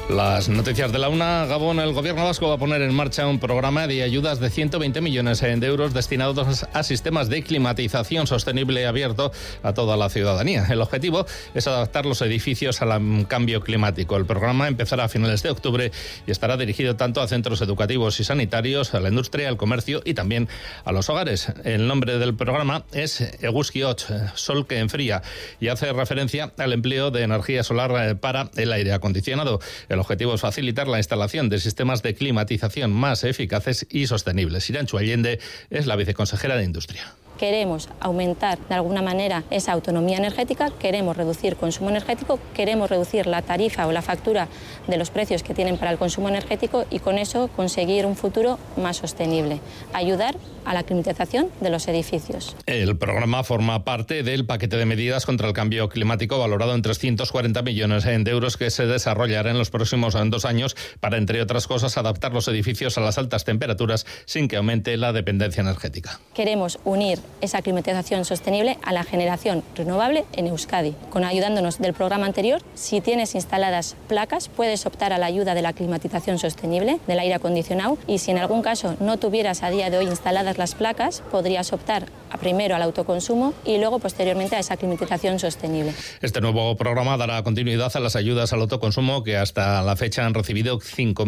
Las noticias de la una. Gabón, el gobierno vasco va a poner en marcha un programa de ayudas de 120 millones de euros destinados a sistemas de climatización sostenible abierto a toda la ciudadanía. El objetivo es adaptar los edificios al cambio climático. El programa empezará a finales de octubre y estará dirigido tanto a centros educativos y sanitarios, a la industria, al comercio y también a los hogares. El nombre del programa es Eguzki Hots, Sol que enfría, y hace referencia al empleo de energía solar para el aire acondicionado. El objetivo es facilitar la instalación de sistemas de climatización más eficaces y sostenibles. Irantxu Allende es la viceconsejera de Industria. Queremos aumentar de alguna manera esa autonomía energética, queremos reducir consumo energético, queremos reducir la tarifa o la factura de los precios que tienen para el consumo energético y con eso conseguir un futuro más sostenible, ayudar a la climatización de los edificios. El programa forma parte del paquete de medidas contra el cambio climático valorado en 340 millones de euros que se desarrollará en los próximos 2 años para, entre otras cosas, adaptar los edificios a las altas temperaturas sin que aumente la dependencia energética. Queremos unir esa climatización sostenible a la generación renovable en Euskadi. Ayudándonos del programa anterior, si tienes instaladas placas, puedes optar a la ayuda de la climatización sostenible, del aire acondicionado, y si en algún caso no tuvieras a día de hoy instaladas las placas, podrías optar primero al autoconsumo y luego posteriormente a esa climatización sostenible. Este nuevo programa dará continuidad a las ayudas al autoconsumo que hasta la fecha han recibido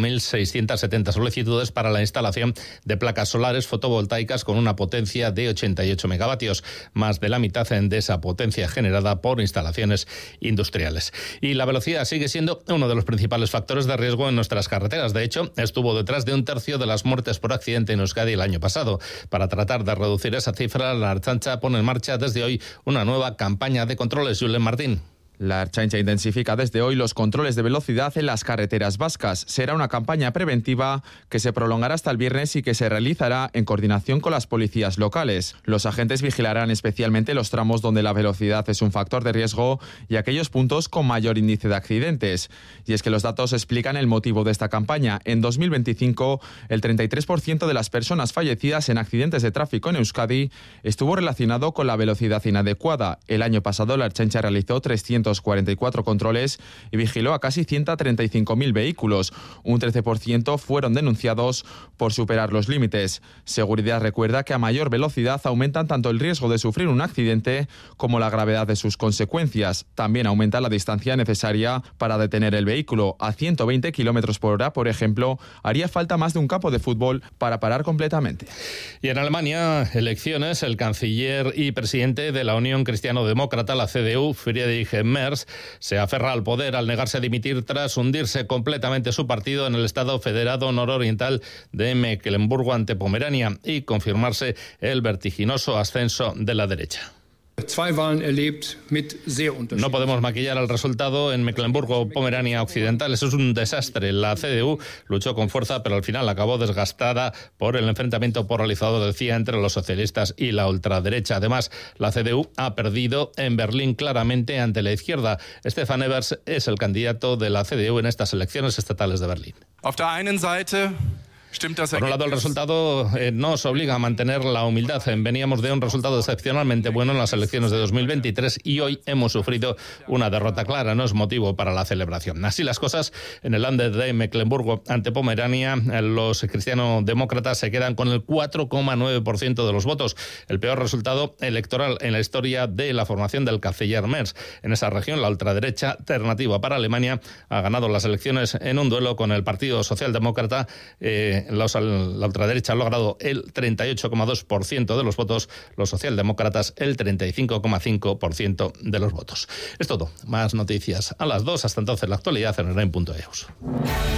5.670 solicitudes para la instalación de placas solares fotovoltaicas con una potencia de 88 megavatios, más de la mitad de esa potencia generada por instalaciones industriales. Y la velocidad sigue siendo uno de los principales factores de riesgo en nuestras carreteras. De hecho, estuvo detrás de 1/3 de las muertes por accidente en Euskadi el año pasado. Para tratar de reducir esa cifra, la Ertzaintza pone en marcha desde hoy una nueva campaña de controles. Julen Martín. La Ertzaintza intensifica desde hoy los controles de velocidad en las carreteras vascas. Será una campaña preventiva que se prolongará hasta el viernes y que se realizará en coordinación con las policías locales. Los agentes vigilarán especialmente los tramos donde la velocidad es un factor de riesgo y aquellos puntos con mayor índice de accidentes. Y es que los datos explican el motivo de esta campaña. En 2025, el 33% de las personas fallecidas en accidentes de tráfico en Euskadi estuvo relacionado con la velocidad inadecuada. El año pasado, la Ertzaintza realizó 344 controles y vigiló a casi 135.000 vehículos. Un 13% fueron denunciados por superar los límites. Seguridad recuerda que a mayor velocidad aumentan tanto el riesgo de sufrir un accidente como la gravedad de sus consecuencias. También aumenta la distancia necesaria para detener el vehículo. A 120 km por hora, por ejemplo, haría falta más de un campo de fútbol para parar completamente. Y en Alemania, elecciones. El canciller y presidente de la Unión Cristiano-Demócrata, la CDU, Friedrich Merz, se aferra al poder al negarse a dimitir tras hundirse completamente su partido en el Estado federado nororiental de Mecklemburgo ante Pomerania y confirmarse el vertiginoso ascenso de la derecha. No podemos maquillar el resultado en Mecklemburgo-Pomerania Occidental. Eso es un desastre. La CDU luchó con fuerza, pero al final acabó desgastada por el enfrentamiento polarizado, decía, entre los socialistas y la ultraderecha. Además, la CDU ha perdido en Berlín claramente ante la izquierda. Stefan Evers es el candidato de la CDU en estas elecciones estatales de Berlín. Por un lado, el resultado nos obliga a mantener la humildad. Veníamos de un resultado excepcionalmente bueno en las elecciones de 2023 y hoy hemos sufrido una derrota clara. No es motivo para la celebración. Así las cosas, en el Länder de Mecklemburgo ante Pomerania, los cristiano-demócratas se quedan con el 4,9% de los votos. El peor resultado electoral en la historia de la formación del canciller Merz. En esa región, la ultraderecha Alternativa para Alemania ha ganado las elecciones en un duelo con el Partido Socialdemócrata. La ultraderecha ha logrado el 38,2% de los votos, los socialdemócratas el 35,5% de los votos. Es todo. Más noticias a las 2. Hasta entonces, la actualidad en RAI.eus.